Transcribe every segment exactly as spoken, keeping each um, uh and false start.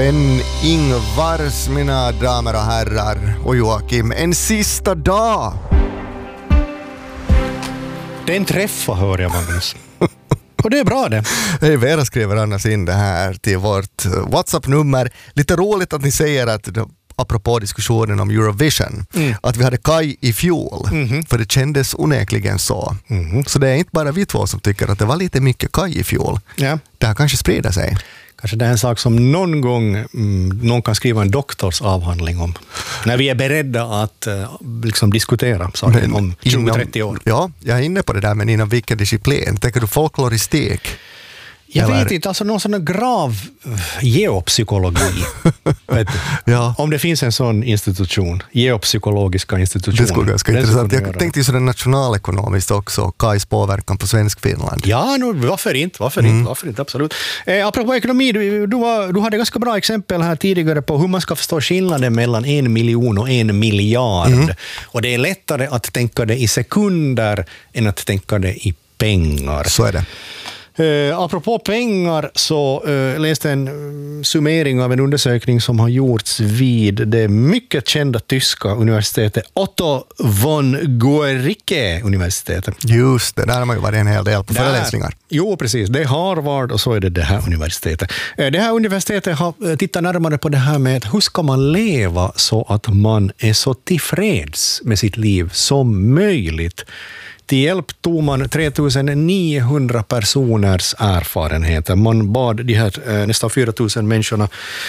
Sven-Ingvars, mina damer och herrar, och Joakim, en sista dag. Det är en träffa, hör jag, Magnus. Och det är bra det. Hej, Vera skriver annars in det här till vårt WhatsApp-nummer. Lite roligt att ni säger att, apropå diskussionen om Eurovision, mm. att vi hade Kaj i fjol. Mm-hmm. För det kändes onekligen så. Mm-hmm. Så det är inte bara vi två som tycker att det var lite mycket Kaj i fjol. Ja. Det här kanske sprider sig. Kanske det är en sak som någon gång mm, någon kan skriva en doktorsavhandling om. När vi är beredda att uh, liksom diskutera saken om tjugo trettio år. Ja, jag är inne på det där, men inom vilken disciplin? Tänker du folkloristik? Jag Eller? vet inte, alltså någon sån grav geopsykologi. Vet du? Ja. Om det finns en sån institution, geopsykologiska institutioner. Det skulle vara ganska intressant. Jag tänkte ju sådär nationalekonomiskt också, Kajs påverkan på svensk Finland. Ja, no, varför inte, varför mm. inte, varför inte, absolut. Eh, apropå ekonomi, du, du, var, du hade ganska bra exempel här tidigare på hur man ska förstå skillnaden mellan en miljon och en miljard. Mm. Och det är lättare att tänka det i sekunder än att tänka det i pengar. Så är det. Uh, apropå pengar så uh, läste en uh, summering av en undersökning som har gjorts vid det mycket kända tyska universitetet Otto von Guericke-universitetet. Just det, där har man ju varit en hel del på där, föreläsningar. Jo, precis. Det är Harvard och så är det det här universitetet. Uh, det här universitetet har uh, tittat närmare på det här med hur ska man leva så att man är så tillfreds med sitt liv som möjligt. Till hjälp tog man tre tusen niohundra personers erfarenheter. Man bad de här eh, nästan fyra tusen människorna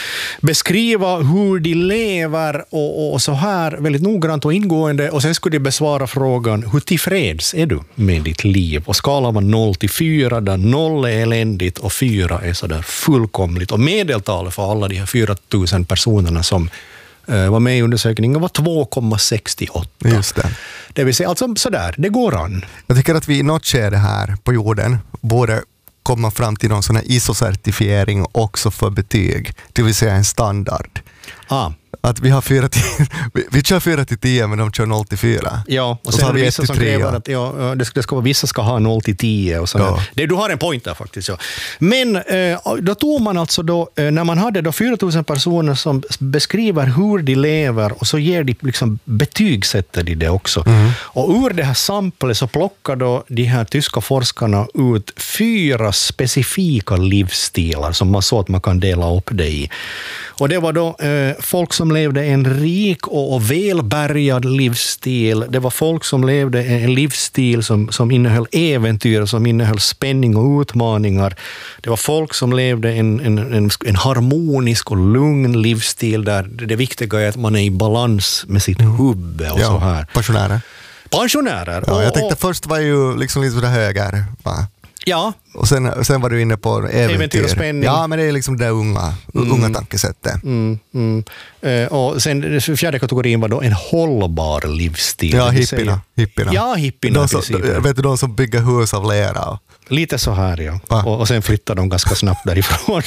beskriva hur de lever och, och så här väldigt noggrant och ingående. Och sen skulle de besvara frågan, hur tillfreds är du med ditt liv? Och skalar man noll till fyra, där noll är eländigt och fyra är så där fullkomligt. Och medeltalet för alla de här fyra tusen personerna som var med i undersökningen var två komma sextioåtta. Just det. Det vill säga alltså sådär, det går an. Jag tycker att vi i något skede här på jorden borde komma fram till någon sån här I S O-certifiering också för betyg. Det vill säga en standard. Ah. Att vi har fyra till, vi, vi kör fyra till tio men de kör noll till fyra. Ja, och, och sen så har vi vissa som kräver att ja, det ska, det ska vara, vissa ska ha noll till tio och så. Ja. Det, du har en point där faktiskt. Ja. Men eh, då tog man alltså då, eh, när man hade då fyra tusen personer som beskriver hur de lever och så ger de liksom betygsätter de det också. Mm. Och ur det här samplet så plockar då de här tyska forskarna ut fyra specifika livsstilar som man så att man kan dela upp det i. Och det var då eh, folk som levde en rik och, och välbärgad livsstil. Det var folk som levde en livsstil som, som innehöll äventyr, som innehöll spänning och utmaningar. Det var folk som levde en, en, en, en harmonisk och lugn livsstil där det viktiga är att man är i balans med sitt huvud och ja, så här. Pensionärer. Pensionärer. Ja, och, jag tänkte och, först var ju liksom lite sådär höger, va? Ja. Och sen, sen var du inne på äventyr. äventyr och spänning. Ja, men det är liksom det unga, mm. unga tankesättet. Mm, mm. Uh, och sen den fjärde kategorin var då en hållbar livsstil. Ja, hippierna. hippierna. Ja, hippierna. De som, vet du, de som bygger hus av lera. Lite så här, ja. Och, och sen flyttar de ganska snabbt därifrån.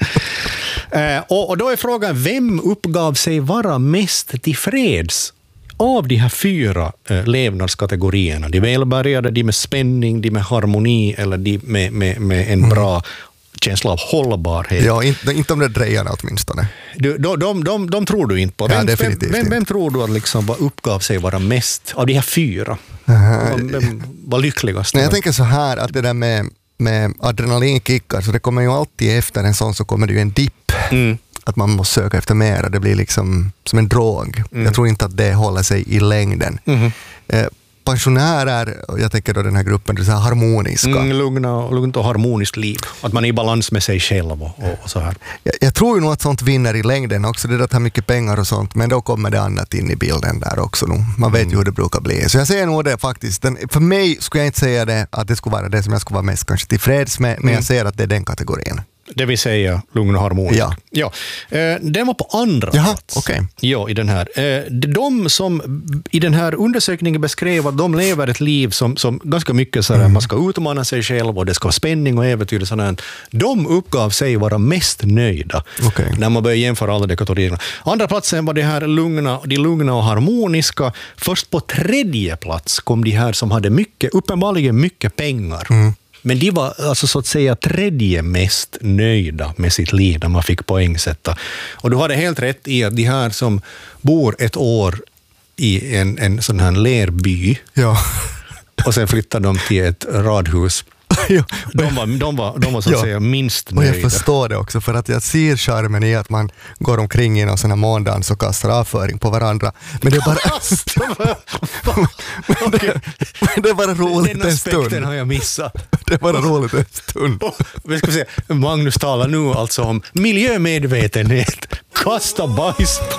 uh, och, och då är frågan, vem uppgav sig vara mest tillfreds av de här fyra eh, levnadskategorierna? De välbärgade, de med spänning, de med harmoni eller de med, med, med en bra mm. känsla av hållbarhet. Ja, inte, inte om det drejarna åtminstone. Du, de, de, de, de tror du inte på. Vem, ja, definitivt vem, vem, vem tror du att liksom uppgav sig vara mest av de här fyra? Uh, vem, vem var lyckligast? Nej, jag tänker så här att det där med, med adrenalinkickar, så det kommer ju alltid efter en sån så kommer det ju en dipp. Mm. Att man måste söka efter mer. Det blir liksom som en drog. Mm. Jag tror inte att det håller sig i längden. Mm. Eh, pensionärer, jag tänker då den här gruppen, det är så här harmoniska. Mm, lugna, lugnt och harmoniskt liv. Att man är i balans med sig själv och, och så här. Jag, jag tror ju nog att sånt vinner i längden också. Det är att ha mycket pengar och sånt. Men då kommer det annat in i bilden där också. Nu. Man vet mm. ju hur det brukar bli. Så jag säger nog det faktiskt. Den, för mig skulle jag inte säga det att det skulle vara det som jag skulle vara mest kanske tillfreds med. Men mm. jag ser att det är den kategorin. Det vill säga lugn och harmonisk. Ja. Ja. Den var på andra Jaha, plats. Okay. Ja, i den här. De som i den här undersökningen beskrev att de lever ett liv som, som ganska mycket så här, mm. man ska utmana sig själv och det ska vara spänning och äventyr och sådant. De uppgav sig vara mest nöjda okay. när man börjar jämföra alla de kategorierna. Andra platsen var det här lugna, de lugna och harmoniska. Först på tredje plats kom de här som hade mycket, uppenbarligen mycket pengar. Mm. Men de var alltså så att säga tredje mest nöjda med sitt liv när man fick poängsätta. Och du hade helt rätt i att de här som bor ett år i en, en sån här lerby Ja. och sen flyttar de till ett radhus. Ja. De var, de var, de var så att Ja. säga minst Och nöjda. jag förstår det också, för att jag ser charmen i att man går omkring i någon sån här måndans och kastar avföring på varandra. Men det är bara, men det, men det är bara roligt Den en aspekten stund. har jag missat. Det är bara roligt en stund. Vi ska se, Magnus talar nu alltså om miljömedvetenhet. Kasta bajs